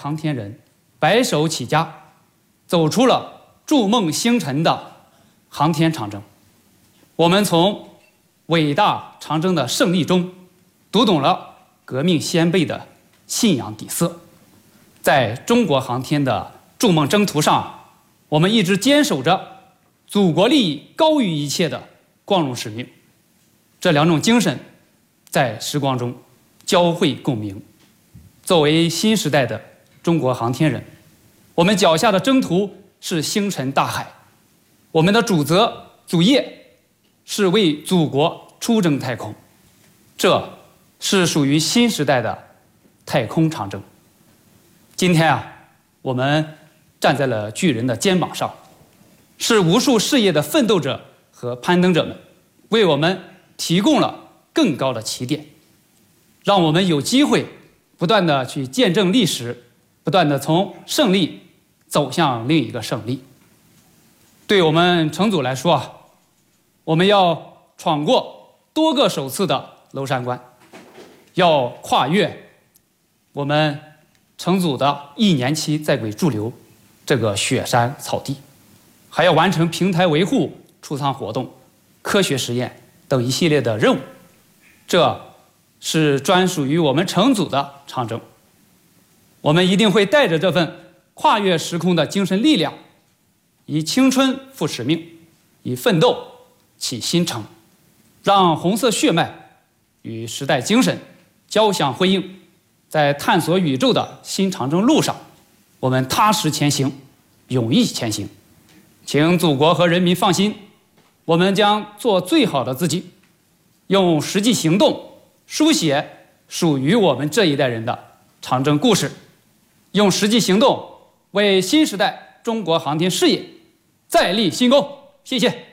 航天人白手起家，走出了筑梦星辰的航天长征。我们从伟大长征的胜利中读懂了革命先辈的信仰底色。在中国航天的筑梦征途上，我们一直坚守着祖国利益高于一切的光荣使命。这两种精神在时光中交汇共鸣。作为新时代的中国航天人，我们脚下的征途是星辰大海，我们的主责主业是为祖国出征太空，这是属于新时代的太空长征。今天我们站在了巨人的肩膀上，是无数事业的奋斗者和攀登者们为我们提供了更高的起点，让我们有机会不断的去见证历史，不断的从胜利走向另一个胜利。对我们乘组来说我们要闯过多个首次的娄山关，要跨越我们乘组的1年期在轨驻留这个雪山草地，还要完成平台维护、出舱活动、科学实验等一系列的任务。这是专属于我们乘组的长征。我们一定会带着这份跨越时空的精神力量，以青春赴使命，以奋斗起新程，让红色血脉与时代精神交相辉映。在探索宇宙的新长征路上，我们踏实前行，勇毅前行。请祖国和人民放心，我们将做最好的自己，用实际行动书写属于我们这一代人的长征故事，用实际行动为新时代中国航天事业再立新功。谢谢。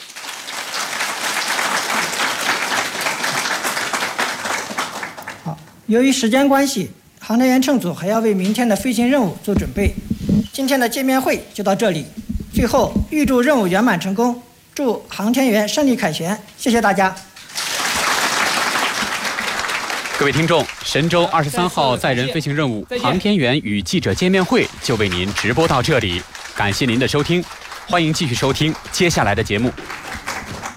好，由于时间关系，航天员乘组还要为明天的飞行任务做准备。今天的见面会就到这里。最后，预祝任务圆满成功，祝航天员胜利凯旋。谢谢大家。 各位听众，神舟23号载人飞行任务航天员与记者见面会就为您直播到这里，感谢您的收听，欢迎继续收听接下来的节目。